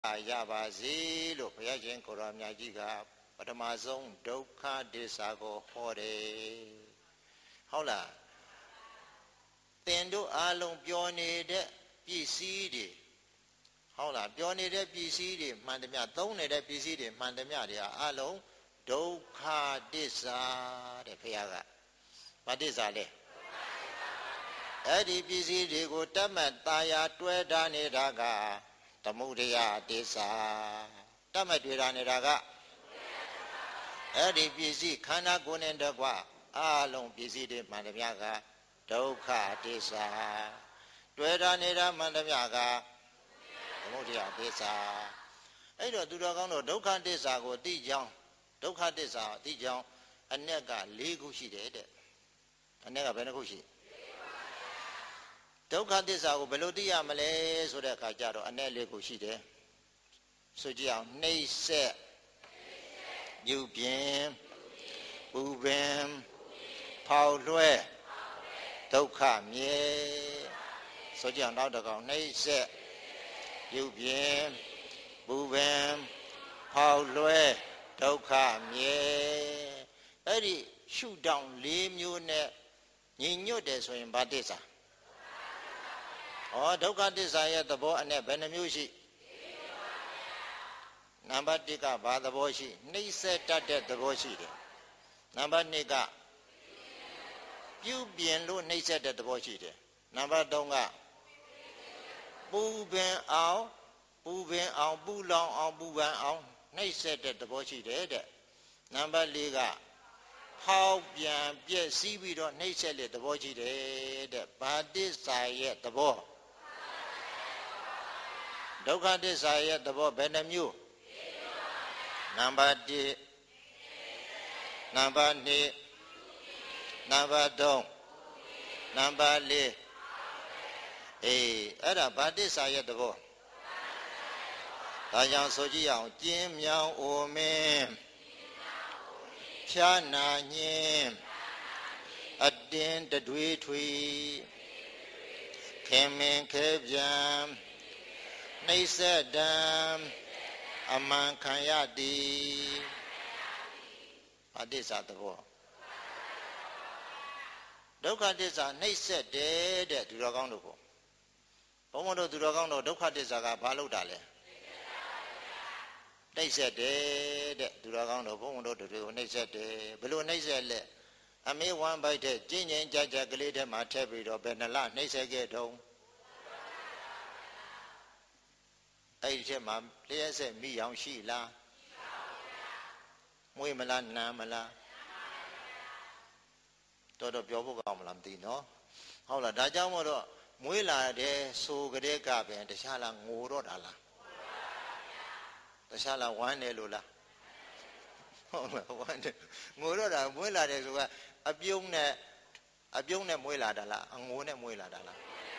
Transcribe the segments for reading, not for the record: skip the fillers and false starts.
ရပါစေလို့ဘုရားရှင်ကိုရောမြတ်ကြီးကပထမဆုံးဒုက္ခသစ္စာကိုဟောတယ်ဟုတ်လားသင်တို့အားလုံးပြောနေတဲ့ပစ္စည်းတွေဟုတ်လားပြောနေတဲ့ပစ္စည်းတွေမှန်သမျှသုံးနေတဲ့ပစ္စည်းတွေမှန်သမျှတွေအားလုံးဒုက္ခသစ္စာတဲ့ဘုရားကဘာသစ္စာလဲအဲ့ဒီပစ္စည်းတွေကိုတတ်မှတ်ตาရတွဲထားနေတာကသမုဒယသစ္စာတတ်မှတ်တွေ့တာနေတာကအဲ့ဒီပစ္စည်းခန္ဓာကိုယ်နဲ့တကွအားလုံးပစ္စည်းတွေမှန်သမျှကဒုက္ခသစ္စာတွေ့တာနေတာမှန်သမျှကသမုဒယသစ္စာအဲ့တော့သူတော်ကောင်းတို့ဒုက္ခသစ္စာကိုသိကြောင်းဒုက္ခသစ္စာသိကြောင်းအ내က၄ခုရှိတယ်တဲ့အ내ကဘယ်နှခုရှိဒုက္ခသစ္စာကိုဘယ်လိုသိရမလဲဆိုတဲ့အခါကျတော့အ내၄ခုရှိတယ်ဆိုကြည့်အောင်နှိမ့်ဆက်ပြုပြင်ပူပင်ဖောက်လွှဲဒုက္ခမြဲဆိုကြည့်အောင်နောက်တစ်ကောင်နှိမ့်ဆက်ပြုပြင်ပူပင်ဖောက်လွှဲဒုက္ခမြဲအဲ့ဒီရှုတောင်း၄မျိုးနဲ့ညီညွတ်တယ်ဆိုရင်ဘာသစ္စာဒုက္ခသစ္စာရဲ့သဘောအ내ဘယ်နှမျိုးရှိနံပါတ်1ကဘာသဘောရှိနှိမ့်ဆက်တတ်တဲ့သဘောရှိတယ်နံပါတ်2ကပြုပြင်လို့နှိမ့်ဆက်တဲ့သဘောရှိတယ်နံပါတ်3ကပူပင်အောင်ပူလောင်အောင်ပူပန်အောင်နှိမ့်ဆက်တဲ့သဘောရှိတယ်တဲ့နံပါတ်4ကဟောက်ပြန်ပြည့်စည်းပြီးတော့နှိမ့်ဆက်တဲ့သဘောရှိတယ်တဲ့ဘာသစ္စာရဲ့သဘောဒုက္ခသစ္စာရဲ့သဘောဘယ်နှမျိုးနံပါတ်1နံပါတ်2နံပါတ်3နံပါတ်4အဲ့ဒါဘာသစ္စာရဲ့သဘောဒါကြောင့်ဆိုကြည့်အောင်ကျင်းမြောင်အိုမင်းဖြာနာညင်းအတင်းတတွေးထွေခင်မင်ခဲပြန်နှိမ့်ဆက်တံအမှန်ခံရသည်ဘာသစ္စာသဘောဒုက္ခသစ္စာနှိမ့်ဆက်တယ်တဲ့သူတော်ကောင်းတို့ကိုဘုန်းဘုန်းတို့သူတော်ကောင်းတို့ဒုက္ခသစ္စာကဘာလို့တာလဲနှိမ့်ဆက်တယ်တဲ့သူတော်ကောင်းတို့ဘုန်းဘုန်းတို့တွေကိုနှိမ့်ဆက်တယ်ဘယ်လိုနှိမ့်ဆက်လဲအမေဝမ်းပိုက်တဲ့ကျဉ်းကျဉ်းကြကြကလေးထဲမှာထည့်ပြီးတော့ဘယ်နှလနှိမ့်ဆက်ခဲ့တုံးအဲ့ဒီထဲမှာလျှက်ဆက်မိအောင်ရှိလားမွေးမလားနမ်းမလားတော်ပြောဖို့ကောင်းမလားမသိနော်ဟုတ်လားဒါကြောင့်မို့တော့မွေးလာတဲ့ဆိုကြတဲ့ကပင်တခြားလားငိုတော့တာလားတခြားလားဝမ်းတယ်လို့လားဟုတ်လားဝမ်းတယ်ငိုတော့တာမွေးလာတယ်ဆိုကအပြုံးနဲ့မွေးလာတာလားအငိုနဲ့မွေးလာတာလား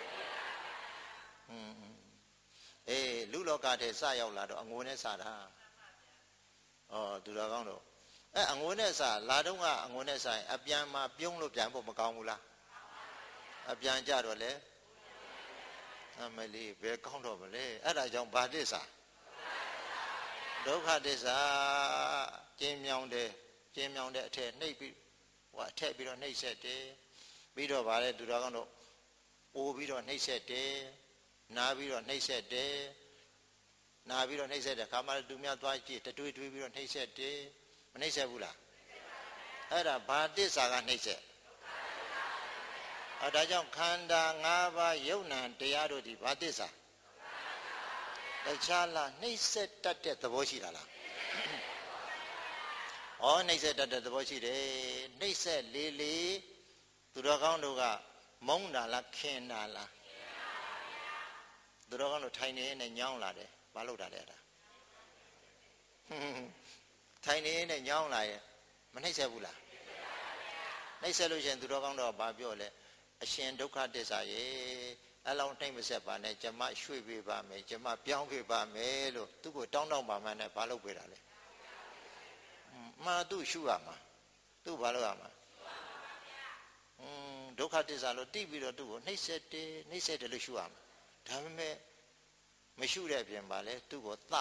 လူလောကထဲစရောက်လာတော့အငိုနဲ့စတာသူတော်ကောင်းတို့အငိုနဲ့စလာတော့ကအငိုနဲ့စရင်အပြန်မှာပြုံးလို့ပြန်ဖို့မကောင်းဘူးလားအပြန်ကြတော့လေအမလေးဘယ်ကောင်းတော့မလဲအဲ့ဒါကြောင့်ဘာသစ္စာဒုက္ခသစ္စာကျင်းမြောင်းတဲ့အထက်နှိပ်ပြီးအထက်ပြီးတော့နှိပ်ဆက်တယ်ပြီးတော့ဗါလဲသူတော်ကောင်းတို့အိုးပြီးတော့နှိပ်ဆက်တယ်နားပြီးတော့နှိပ်ဆက်တယ်နားပြီးတော့နှိပ်ဆက်တယ်ခါမှသူများသွားကြည့်တတွေးပြီးတော့နှိပ်ဆက်တယ်မနှိပ်ဆက်ဘူးလားအဲ့ဒါဘာသစ္စာကနှိပ်ဆက်ဒါကြောင့်ခန္ဓာ၅ပါးယုံနံတရားတို့ဒီဘာသစ္စာတခြားလားနှိပ်ဆက်တတ်တဲ့သဘောရှိတာလားနှိပ်ဆက်တတ်တဲ့သဘောရှိတယ်နှိပ်ဆက်လေးသူတော်ကောင်းတို့ကမုန်းတာလားခင်တာလားသူတော်ကောင်းတို့ထိုင်နေနဲ့ညောင်းလာတယ်ဘာလို့တာလဲအဲ့ဒါထိုင်နေနဲ့ညောင်းလာရဲ့မနှိပ်ဆက်ဘူးလားနှိပ်ဆက်လို့ရှိရင်သူတော်ကောင်းတော့ဘာပြောလဲအရှင်ဒုက္ခသစ္စာရဲ့အလောင်းနှိပ်မဆက်ပါနဲ့ကျမရွှေ့ပေးပါမယ်ကျမပြောင်းပေးပါမယ်လို့သူ့ကိုတောင်းပါမှန်းနဲ့ဘာလုပ်ပေးတာလဲသူ့ရှုရမှာသူ့ဘာလုပ်ရမှာဒုက္ခသစ္စာလို့တိပြီးတော့သူ့ကိုနှိပ်ဆက်တယ်လို့ရှုရမှာဒါပေမဲ့မရှုတဲ့အပြင်ပါလဲသူ့ကိုသ